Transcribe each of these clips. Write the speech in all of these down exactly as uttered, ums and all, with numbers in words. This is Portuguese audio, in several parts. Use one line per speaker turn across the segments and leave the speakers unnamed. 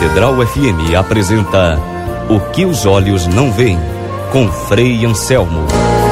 Catedral F M apresenta O que os olhos não veem, com Frei Anselmo.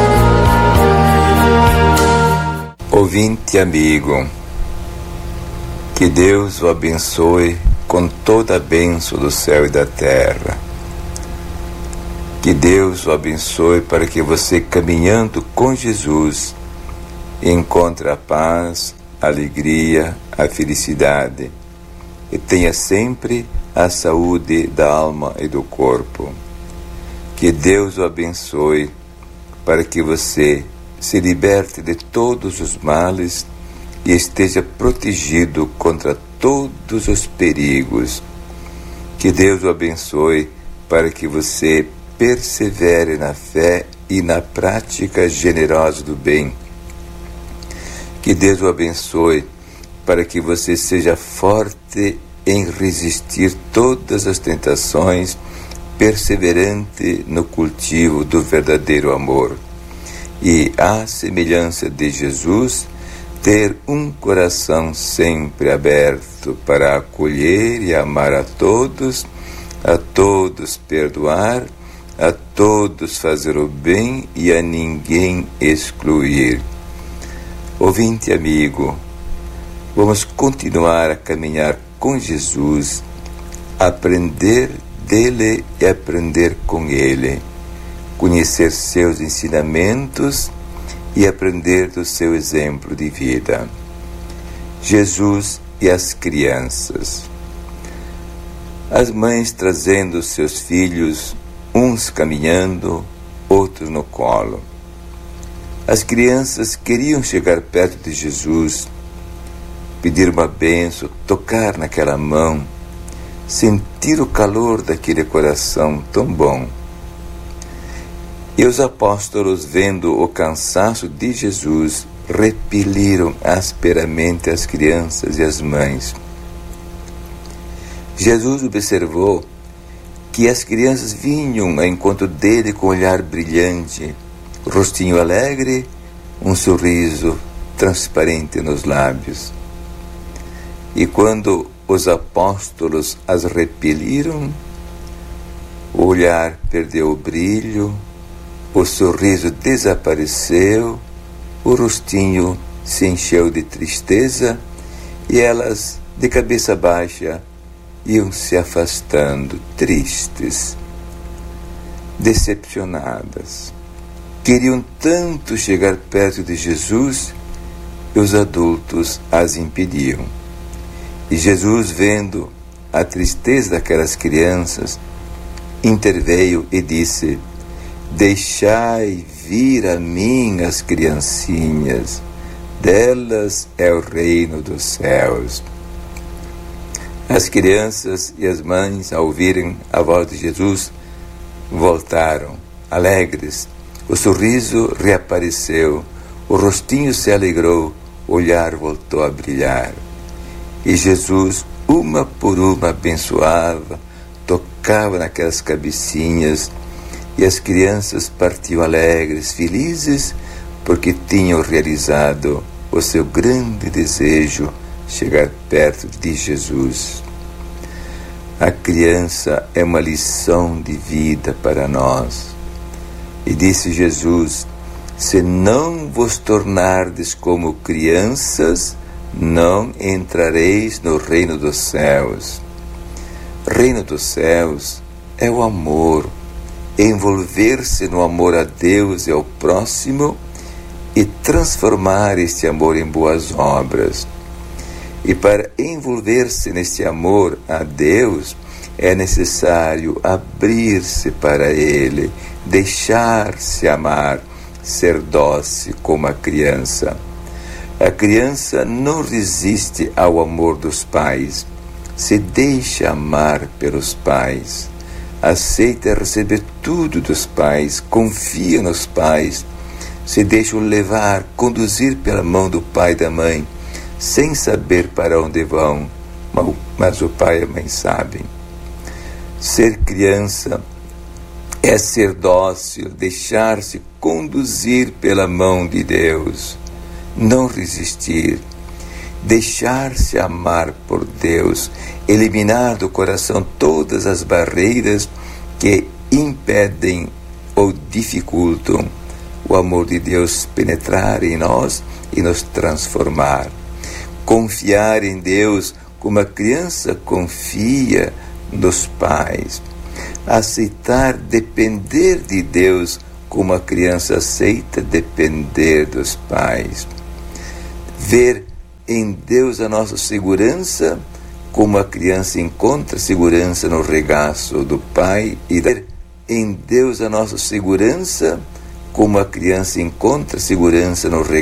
Ouvinte amigo, que Deus o abençoe com toda a bênção do céu e da terra. Que Deus o abençoe para que você, caminhando com Jesus, encontre a paz, a alegria, a felicidade e tenha sempre a saúde da alma e do corpo. Que Deus o abençoe para que você se liberte de todos os males e esteja protegido contra todos os perigos. Que Deus o abençoe para que você persevere na fé e na prática generosa do bem. Que Deus o abençoe para que você seja forte em resistir todas as tentações, perseverante no cultivo do verdadeiro amor. E, à semelhança de Jesus, ter um coração sempre aberto para acolher e amar a todos, a todos perdoar, a todos fazer o bem e a ninguém excluir. Ouvinte amigo, vamos continuar a caminhar com Jesus, aprender dele e aprender com ele, conhecer seus ensinamentos e aprender do seu exemplo de vida. Jesus e as crianças. As mães trazendo seus filhos, uns caminhando, outros no colo. As crianças queriam chegar perto de Jesus, pedir uma bênção, tocar naquela mão, sentir o calor daquele coração tão bom. E os apóstolos, vendo o cansaço de Jesus, repeliram asperamente as crianças e as mães. Jesus observou que as crianças vinham ao encontro dele com um olhar brilhante, rostinho alegre, um sorriso transparente nos lábios. E quando os apóstolos as repeliram, o olhar perdeu o brilho, o sorriso desapareceu, o rostinho se encheu de tristeza e elas, de cabeça baixa, iam se afastando, tristes, decepcionadas. Queriam tanto chegar perto de Jesus e os adultos as impediam. E Jesus, vendo a tristeza daquelas crianças, interveio e disse: deixai vir a mim as criancinhas, delas é o reino dos céus. As crianças e as mães, ao ouvirem a voz de Jesus, voltaram, alegres. O sorriso reapareceu, o rostinho se alegrou, o olhar voltou a brilhar. E Jesus, uma por uma, abençoava, tocava naquelas cabecinhas, e as crianças partiam alegres, felizes, porque tinham realizado o seu grande desejo, chegar perto de Jesus. A criança é uma lição de vida para nós. E disse Jesus: se não vos tornardes como crianças, não entrareis no reino dos céus. Reino dos céus é o amor, envolver-se no amor a Deus e ao próximo e transformar este amor em boas obras. E para envolver-se nesse amor a Deus, é necessário abrir-se para Ele, deixar-se amar, ser dócil como a criança. A criança não resiste ao amor dos pais, se deixa amar pelos pais, aceita receber tudo dos pais, confia nos pais, se deixa levar, conduzir pela mão do pai e da mãe, sem saber para onde vão, mas o pai e a mãe sabem. Ser criança é ser dócil, deixar-se conduzir pela mão de Deus, não resistir. deixar-se amar por Deus, eliminar do coração todas as barreiras que impedem ou dificultam o amor de Deus penetrar em nós e nos transformar. Confiar em Deus como a criança confia nos pais. Aceitar depender de Deus como a criança aceita depender dos pais. Ver em Deus a nossa segurança como a criança encontra segurança no regaço do pai e ver em Deus a nossa segurança como a criança encontra segurança no regaço